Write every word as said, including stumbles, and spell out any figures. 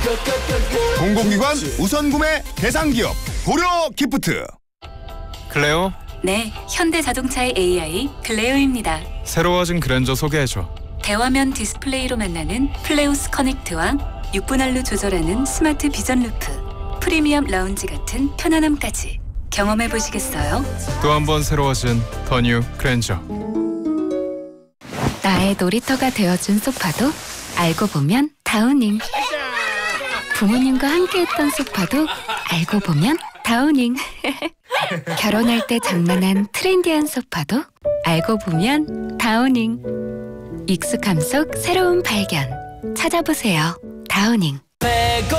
공공기관 우선 구매 대상 기업 고려 기프트. 클레오? 네, 현대자동차의 에이아이 클레오입니다. 새로워진 그랜저 소개해줘. 대화면 디스플레이로 만나는 플레오스 커넥트와 육 분할로 조절하는 스마트 비전 루프, 프리미엄 라운지 같은 편안함까지 경험해 보시겠어요? 또 한 번 새로워진 더 뉴 그랜저. 나의 놀이터가 되어준 소파도 알고 보면 다우닝. 부모님과 함께했던 소파도 알고 보면 다우닝. 결혼할 때 장만한 트렌디한 소파도 알고 보면 다우닝. 익숙함 속 새로운 발견. 찾아보세요. 다우닝.